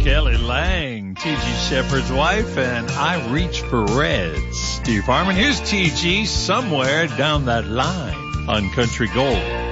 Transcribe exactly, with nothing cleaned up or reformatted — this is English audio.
Kelly Lang, T G Shepherd's wife, and I Reach for Red. Steve Harmon. Here's T G somewhere down that line on Country Gold.